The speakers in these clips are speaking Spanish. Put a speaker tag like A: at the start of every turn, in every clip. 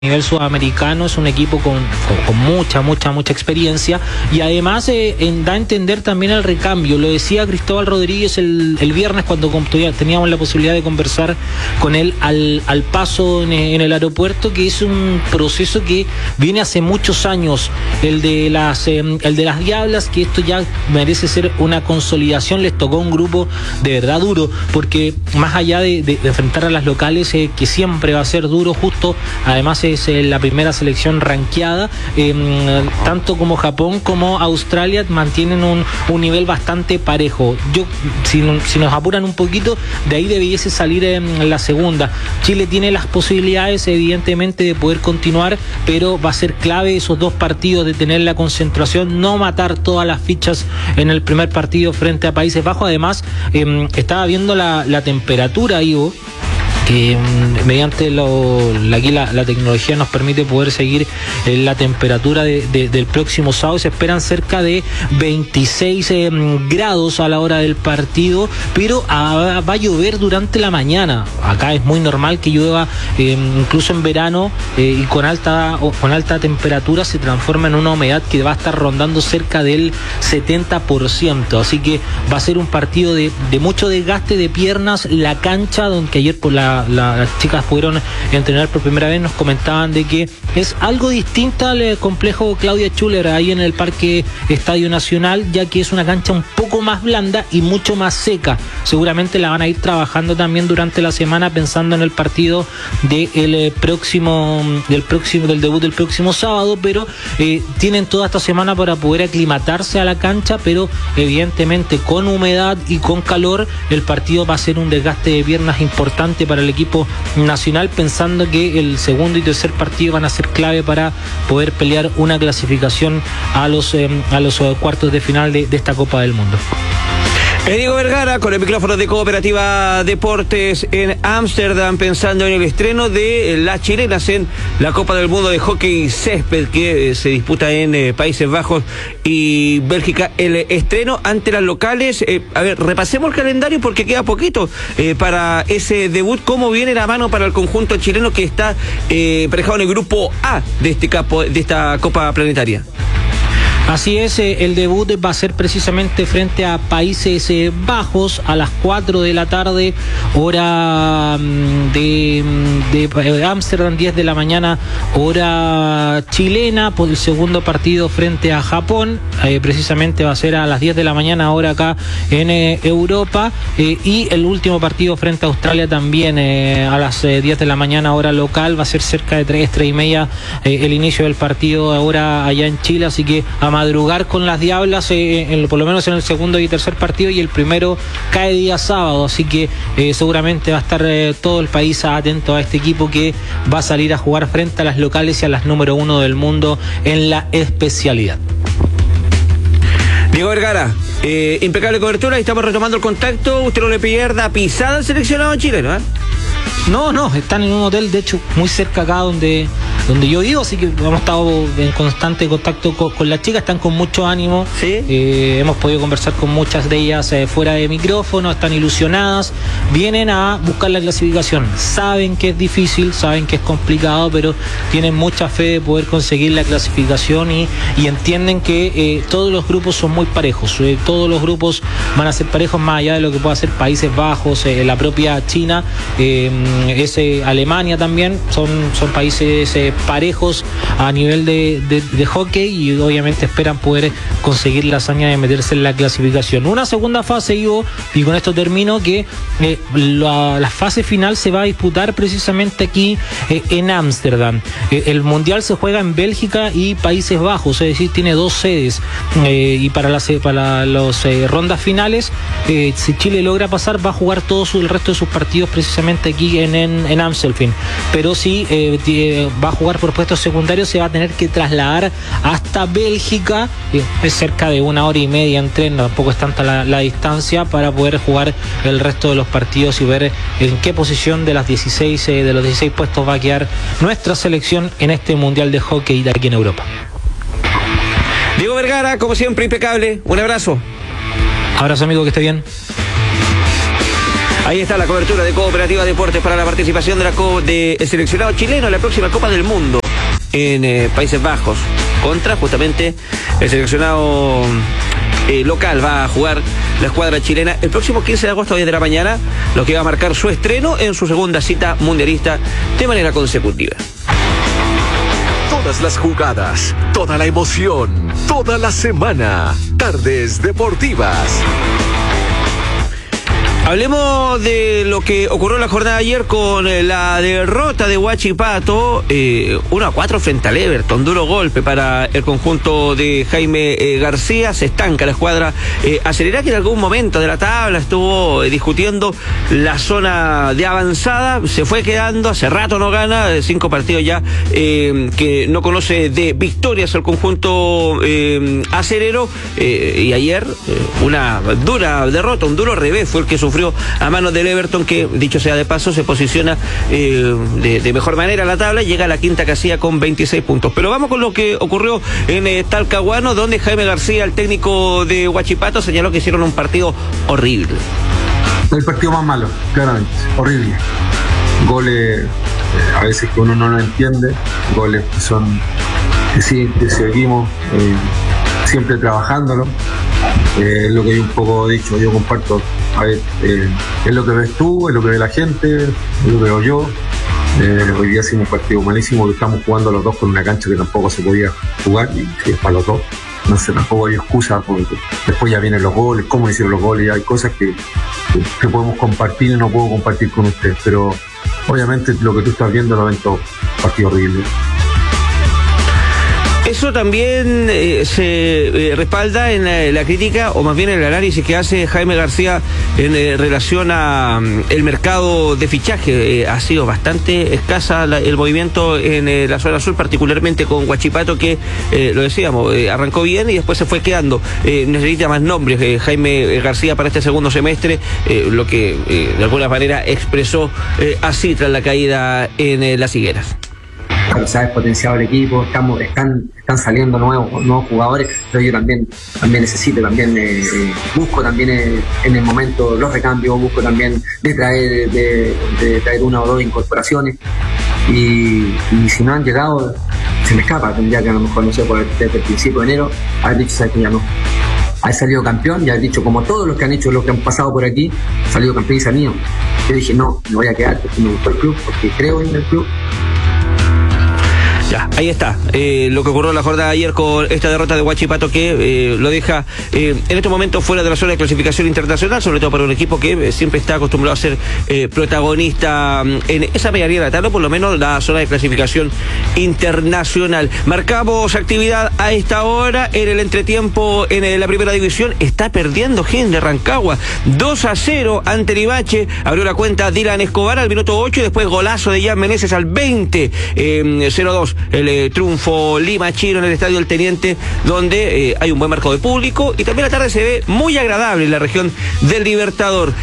A: nivel sudamericano, es un equipo con mucha experiencia, y además da a entender también el recambio. Lo decía Cristóbal Rodríguez el viernes cuando teníamos la posibilidad de conversar con él al paso en el aeropuerto, que es un proceso que viene hace muchos años, el de las Diablas, que esto ya merece ser una consolidación. Les tocó un grupo de verdad duro, porque más allá de enfrentar a las locales, que siempre va a ser duro, justo además es la primera selección rankeada, tanto como Japón como Australia mantienen un nivel bastante parejo. Si nos apuran un poquito, de ahí debiese salir en la segunda. Chile tiene las posibilidades evidentemente de poder continuar, pero va a ser clave esos dos partidos, de tener la concentración, no matar todas las fichas en el primer partido frente a Países Bajos. Además, estaba viendo la temperatura, Ivo, que mediante aquí la tecnología nos permite poder seguir la temperatura del próximo sábado. Se esperan cerca de 26 grados a la hora del partido, pero va a llover durante la mañana. Acá es muy normal que llueva, incluso en verano, y con alta temperatura se transforma en una humedad que va a estar rondando cerca del 70%. Así que va a ser un partido de mucho desgaste de piernas. La cancha, donde ayer por las chicas pudieron entrenar por primera vez, nos comentaban de que es algo distinta al complejo Claudia Schuller ahí en el Parque Estadio Nacional, ya que es una cancha un poco más blanda y mucho más seca. Seguramente la van a ir trabajando también durante la semana, pensando en el partido del debut del próximo sábado, pero tienen toda esta semana para poder aclimatarse a la cancha, pero evidentemente con humedad y con calor el partido va a ser un desgaste de piernas importante para el equipo nacional, pensando que el segundo y tercer partido van a ser clave para poder pelear una clasificación a los cuartos de final de esta Copa del Mundo.
B: Diego Vergara con el micrófono de Cooperativa Deportes en Ámsterdam, pensando en el estreno de las chilenas en la Copa del Mundo de Hockey Césped, que se disputa en Países Bajos y Bélgica. El estreno ante las locales. Repasemos el calendario porque queda poquito para ese debut. ¿Cómo viene la mano para el conjunto chileno que está emparejado en el grupo A de esta Copa Planetaria?
A: Así es, el debut va a ser precisamente frente a Países Bajos a las 4 de la tarde, hora de Ámsterdam, 10 de la mañana, hora chilena, por el segundo partido frente a Japón, precisamente va a ser a las 10 de la mañana, hora acá en Europa, y el último partido frente a Australia también a las 10 de la mañana, hora local, va a ser cerca de 3:30 el inicio del partido ahora allá en Chile, así que a madrugar con las Diablas, por lo menos en el segundo y tercer partido, y el primero cae día sábado, así que seguramente va a estar todo el país atento a este equipo que va a salir a jugar frente a las locales y a las número 1 del mundo en la especialidad.
B: Diego Vergara, impecable cobertura, y estamos retomando el contacto. Usted no le pierda pisada al seleccionado chileno, ¿eh?
A: No, están en un hotel, de hecho, muy cerca acá donde yo vivo, así que hemos estado en constante contacto con las chicas, están con mucho ánimo. ¿Sí? Hemos podido conversar con muchas de ellas fuera de micrófono, están ilusionadas, vienen a buscar la clasificación, saben que es difícil, saben que es complicado, pero tienen mucha fe de poder conseguir la clasificación y entienden que todos los grupos son muy parejos, todos los grupos van a ser parejos, más allá de lo que pueda hacer Países Bajos, la propia China, Alemania también, son países parejos a nivel de hockey, y obviamente esperan poder conseguir la hazaña de meterse en la clasificación. Una segunda fase, Ivo, y con esto termino, que la fase final se va a disputar precisamente aquí en Ámsterdam. El mundial se juega en Bélgica y Países Bajos, es decir, tiene dos sedes, y para las rondas finales, si Chile logra pasar, va a jugar el resto de sus partidos precisamente aquí en Amstelveen, pero si va a jugar por puestos secundarios, se va a tener que trasladar hasta Bélgica, es cerca de 1 hora y media en tren, tampoco es tanta la distancia, para poder jugar el resto de los partidos y ver en qué posición de los 16 puestos va a quedar nuestra selección en este mundial de hockey de aquí en Europa.
B: Diego Vergara, como siempre, impecable, un abrazo.
A: Abrazo, amigo, que esté bien.
B: Ahí está la cobertura de Cooperativa Deportes para la participación del seleccionado chileno en la próxima Copa del Mundo en Países Bajos, contra justamente el seleccionado local. Va a jugar la escuadra chilena el próximo 15 de agosto a 10 de la mañana, lo que va a marcar su estreno en su segunda cita mundialista de manera consecutiva.
C: Todas las jugadas, toda la emoción, toda la semana. Tardes Deportivas.
B: Hablemos de lo que ocurrió en la jornada de ayer con la derrota de Huachipato, 1-4 frente al Everton. Duro golpe para el conjunto de Jaime García. Se estanca la escuadra acelera, que en algún momento de la tabla estuvo discutiendo la zona de avanzada. Se fue quedando, hace rato no gana, 5 partidos ya que no conoce de victorias el conjunto acerero. Y ayer una dura derrota, un duro revés fue el que sufrió a manos del Everton, que dicho sea de paso se posiciona de mejor manera en la tabla y llega a la quinta casilla con 26 puntos. Pero vamos con lo que ocurrió en Talcahuano, donde Jaime García, el técnico de Huachipato, señaló que hicieron un partido horrible.
D: El partido más malo, claramente, horrible. Goles a veces que uno no lo entiende, goles que son que sí, que seguimos siempre trabajándolo. Es lo que yo un poco he dicho, yo comparto, a ver, es lo que ves tú, es lo que ve la gente, es lo que veo yo. Hoy día hicimos un partido malísimo, que estamos jugando los dos con una cancha que tampoco se podía jugar, y es para los dos. No sé, tampoco hay excusa, porque después ya vienen los goles, cómo hicieron los goles, y hay cosas que podemos compartir y no puedo compartir con ustedes, pero obviamente lo que tú estás viendo lo ven todo, partido horrible.
B: Eso también se respalda en la crítica, o más bien en el análisis que hace Jaime García en relación a el mercado de fichaje. Ha sido bastante escasa el movimiento en la zona sur, particularmente con Huachipato, que lo decíamos, arrancó bien y después se fue quedando. Necesita más nombres Jaime García para este segundo semestre, lo que de alguna manera expresó así tras la caída en las Higueras.
E: Se ha despotenciado el equipo, están saliendo nuevos jugadores, pero yo también necesito, busco también en el momento los recambios, busco también de traer una o dos incorporaciones, y si no han llegado, se me escapa. Tendría que a lo mejor, no sé, desde el principio de enero haber dicho, sabes que ya no, haber salido campeón, ya he dicho, como todos los que han hecho, los que han pasado por aquí, salido campeón y salido. Yo dije, no, me voy a quedar porque me gustó el club, porque creo en el club.
B: Ya, ahí está, lo que ocurrió en la jornada de ayer con esta derrota de Huachipato, que lo deja en estos momentos fuera de la zona de clasificación internacional, sobre todo para un equipo que siempre está acostumbrado a ser protagonista en esa medianía de la tabla, por lo menos la zona de clasificación internacional. Marcamos actividad a esta hora en el entretiempo en la primera división. Está perdiendo Higgins de Rancagua 2-0 ante Limache. Abrió la cuenta Dylan Escobar al minuto 8 y después golazo de Jan Meneses al 20, 0-2. El triunfo limachino en el Estadio El Teniente, donde hay un buen marco de público y también la tarde se ve muy agradable en la región del Libertador.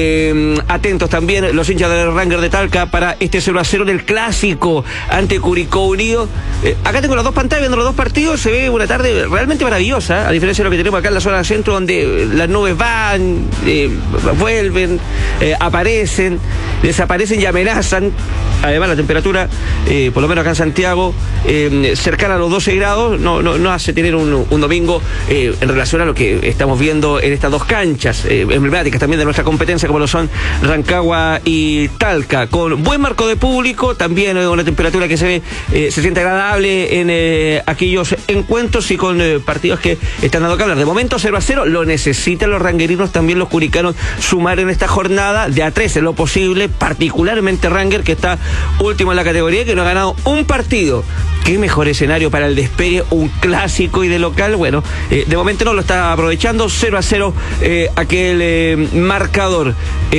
B: Atentos también los hinchas del Ranger de Talca para este 0-0 del clásico ante Curicó Unido. Acá tengo las dos pantallas viendo los dos partidos, se ve una tarde realmente maravillosa, a diferencia de lo que tenemos acá en la zona centro, donde las nubes van, vuelven, aparecen, desaparecen y amenazan. Además la temperatura, por lo menos acá en Santiago, cercana a los 12 grados, no hace tener un domingo en relación a lo que estamos viendo en estas dos canchas emblemáticas también de nuestra competencia, como lo son Rancagua y Talca, con buen marco de público, también una temperatura que se siente agradable en aquellos encuentros y con partidos que están dando que hablar. De momento 0-0, lo necesitan los ranguerinos, también los curicanos, sumar en esta jornada de a 3 en lo posible, particularmente Ranger, que está último en la categoría, que no ha ganado un partido. Qué mejor escenario para el despegue, un clásico y de local. Bueno, de momento no lo está aprovechando. 0-0 aquel marcador.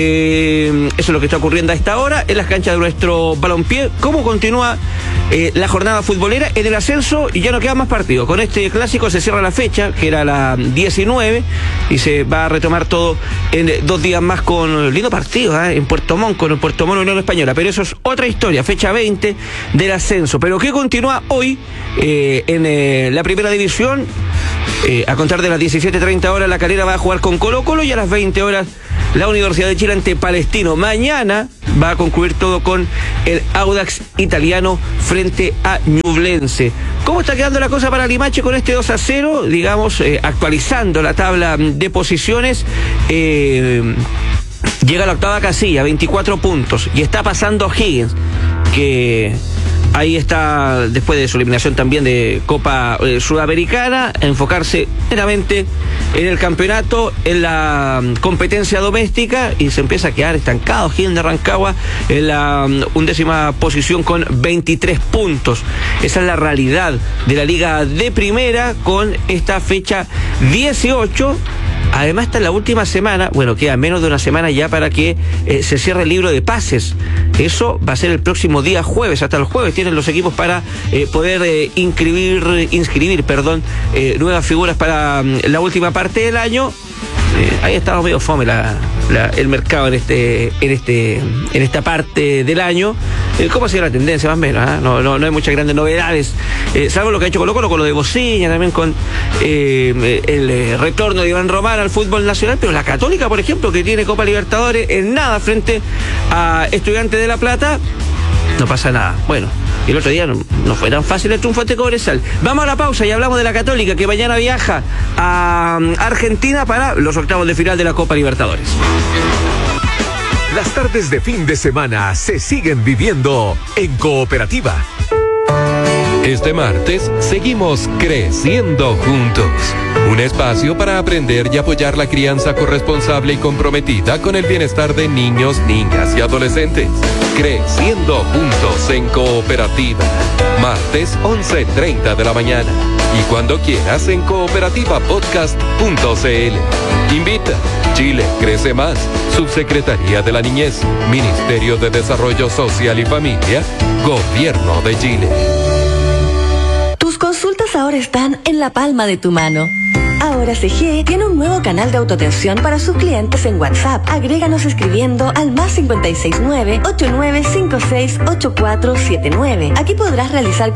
B: Eso es lo que está ocurriendo a esta hora en las canchas de nuestro balompié. ¿Cómo continúa la jornada futbolera en el ascenso? Y ya no quedan más partidos. Con este clásico se cierra la fecha, que era la 19, y se va a retomar todo en 2 días más con lindo partido en Puerto Montt, con el Puerto Montt Unión Española. Pero eso es otra historia, fecha 20 del ascenso. Pero ¿qué continúa hoy en la primera división? A contar de las 17:30 horas, La Calera va a jugar con Colo-Colo, y a las 20 horas la Universidad de Chile ante Palestino. Mañana va a concluir todo con el Audax italiano frente a Ñublense. ¿Cómo está quedando la cosa para Limache con este 2-0? Digamos, actualizando la tabla de posiciones. Llega a la octava casilla, 24 puntos, y está pasando Higgins, que ahí está, después de su eliminación también de Copa Sudamericana, a enfocarse meramente en el campeonato, en la competencia doméstica, y se empieza a quedar estancado Higgins de Rancagua en la 11ª posición con 23 puntos. Esa es la realidad de la Liga de Primera con esta fecha 18. Además está en la última semana, bueno, queda menos de una semana ya para que se cierre el libro de pases. Eso va a ser el próximo día jueves, hasta el jueves tienen los equipos para poder inscribir nuevas figuras para la última parte del año. Ahí estamos medio fome el mercado en esta parte del año. ¿Cómo ha sido la tendencia más o menos? No hay muchas grandes novedades, salvo lo que ha hecho Colo-Colo con lo de Bociña, también con el retorno de Iván Román al fútbol nacional, pero la Católica, por ejemplo, que tiene Copa Libertadores, en nada frente a Estudiantes de La Plata, no pasa nada. Bueno, y el otro día no fue tan fácil el triunfo ante Cobresal. Vamos a la pausa y hablamos de la Católica, que mañana viaja a Argentina para los octavos de final de la Copa Libertadores.
C: Las tardes de fin de semana se siguen viviendo en Cooperativa.
F: Este martes seguimos creciendo juntos. Un espacio para aprender y apoyar la crianza corresponsable y comprometida con el bienestar de niños, niñas y adolescentes. Creciendo juntos en Cooperativa. Martes 11:30 de la mañana. Y cuando quieras en cooperativapodcast.cl. Invita. Chile crece más. Subsecretaría de la Niñez. Ministerio de Desarrollo Social y Familia. Gobierno de Chile.
G: Tus consultas ahora están en la palma de tu mano. Ahora CGE tiene un nuevo canal de autoatención para sus clientes en WhatsApp. Agréganos escribiendo al +569-8956-8479. Aquí podrás realizar